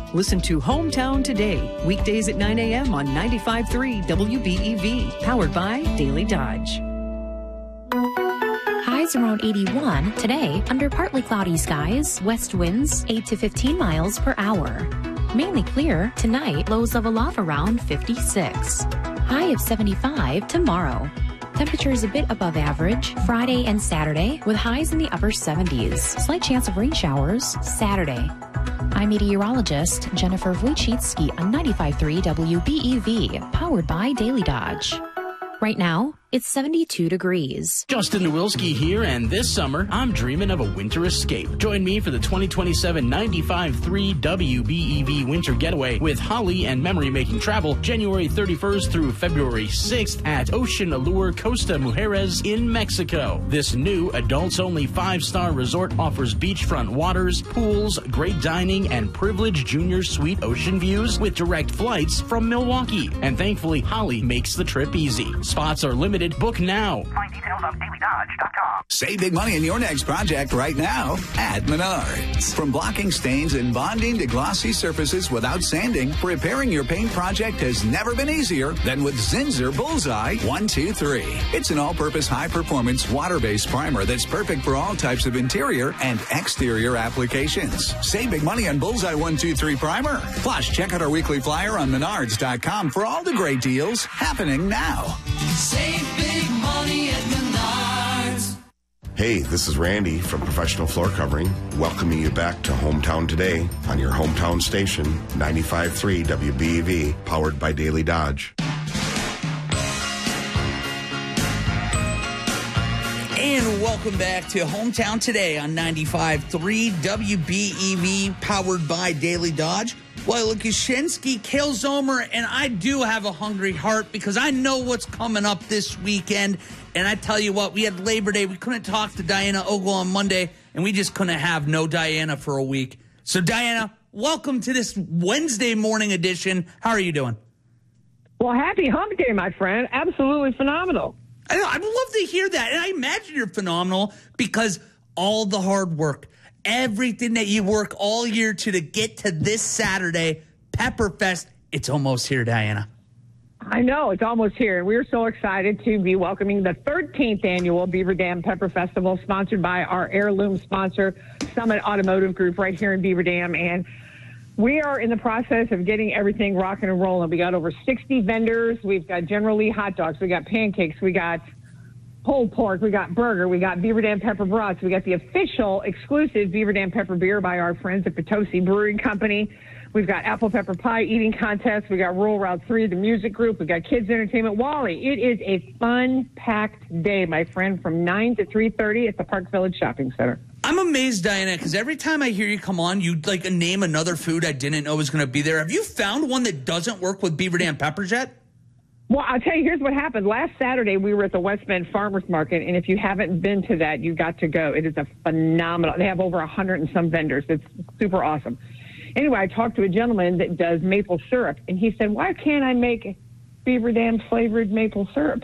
Listen to Hometown Today, weekdays at 9 a.m. on 95.3 WBEV, powered by Daily Dodge. Highs around 81 today under partly cloudy skies, west winds 8 to 15 miles per hour. Mainly clear tonight, lows level off around 56. High of 75 tomorrow. Temperatures a bit above average Friday and Saturday with highs in the upper 70s. Slight chance of rain showers Saturday. I'm meteorologist Jennifer Wojcicki on 95.3 WBEV, powered by Daily Dodge. Right now, it's 72 degrees. Justin Nowilski here, and this summer, I'm dreaming of a winter escape. Join me for the 2027 95.3 WBEV Winter Getaway with Holly and Memory Making Travel, January 31st through February 6th at Ocean Allure Costa Mujeres in Mexico. This new adults-only 5-star resort offers beachfront waters, pools, great dining, and privileged junior suite ocean views with direct flights from Milwaukee. And thankfully, Holly makes the trip easy. Spots are limited. Book now. Find details on dailydodge.com. Save big money in your next project right now at Menards. From blocking stains and bonding to glossy surfaces without sanding, repairing your paint project has never been easier than with Zinsser Bullseye 123. It's an all-purpose, high-performance, water-based primer that's perfect for all types of interior and exterior applications. Save big money on Bullseye 123 primer. Plus, check out our weekly flyer on Menards.com for all the great deals happening now. Save big money at Menards. Hey, this is Randy from Professional Floor Covering, welcoming you back to Hometown Today on your hometown station, 95.3 WBEV, powered by Daily Dodge. And welcome back to Hometown Today on 95.3 WBEV, powered by Daily Dodge. Well, Lukashinsky, Cale Zomer, and I do have a hungry heart because I know what's coming up this weekend. And I tell you what, we had Labor Day. We couldn't talk to Diana Ogle on Monday, and we just couldn't have no Diana for a week. So, Diana, welcome to this Wednesday morning edition. How are you doing? Well, happy hump day, my friend. Absolutely phenomenal. I'd love to hear that. And I imagine you're phenomenal because all the hard work, everything that you work all year to get to this Saturday, Pepperfest, it's almost here, Diana. I know, it's almost here. We're so excited to be welcoming the 13th annual Beaver Dam Pepper Festival, sponsored by our heirloom sponsor, Summit Automotive Group, right here in Beaver Dam. And we are in the process of getting everything rocking and rolling. We got over 60 vendors. We've got General Lee hot dogs. We got pancakes. We got pulled pork. We got burger. We got Beaver Dam Pepper Brats. We got the official exclusive Beaver Dam Pepper beer by our friends at Potosi Brewing Company. We've got apple pepper pie eating contest. We got Rural Route 3, the music group. We got kids entertainment. Wally, it is a fun-packed day, my friend, from 9 to 3:30 at the Park Village Shopping Center. I'm amazed, Diana, because every time I hear you come on, you name another food I didn't know was going to be there. Have you found one that doesn't work with Beaver Dam peppers yet? Well, I'll tell you, here's what happened. Last Saturday, we were at the West Bend Farmers Market, and if you haven't been to that, you've got to go. It is a phenomenal. They have over 100 and some vendors. It's super awesome. Anyway, I talked to a gentleman that does maple syrup, and he said, why can't I make Beaver Dam flavored maple syrup?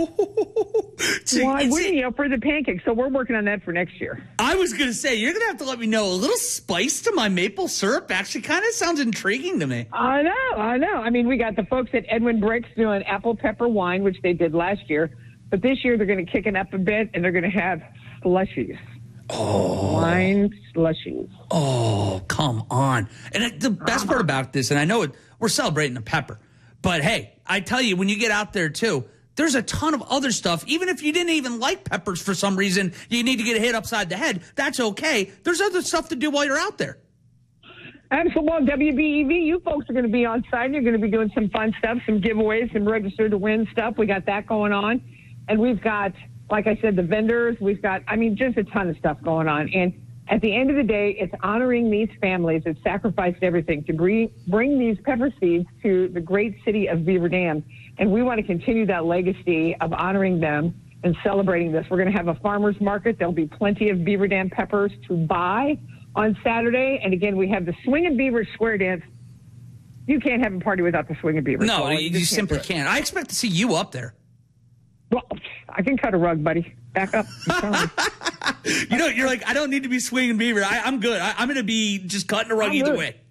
Why wouldn't you, for the pancakes? So we're working on that for next year. I was going to say, you're going to have to let me know. A little spice to my maple syrup actually kind of sounds intriguing to me. I know. I mean, we got the folks at Edwin Bricks doing apple pepper wine, which they did last year. But this year they're going to kick it up a bit, and they're going to have slushies. Oh. Wine slushies. Oh, come on. And the best part about this, and I know we're celebrating the pepper, but hey, I tell you, when you get out there too, there's a ton of other stuff. Even if you didn't even like peppers for some reason, you need to get hit upside the head. That's okay. There's other stuff to do while you're out there. Absolutely. Well, WBEV, you folks are going to be on site. You're going to be doing some fun stuff, some giveaways, some register to win stuff. We got that going on. And we've got, like I said, the vendors. We've got, just a ton of stuff going on. And at the end of the day, it's honoring these families that sacrificed everything to bring these pepper seeds to the great city of Beaver Dam. And we want to continue that legacy of honoring them and celebrating this. We're going to have a farmer's market. There'll be plenty of Beaver Dam peppers to buy on Saturday. And again, we have the Swing of Beaver Square Dance. You can't have a party without the Swing of Beaver. No, so you simply can't. I expect to see you up there. Well, I can cut a rug, buddy. Back up. You're like, I don't need to be swinging beaver. I'm good. I'm going to be just cutting a rug either way.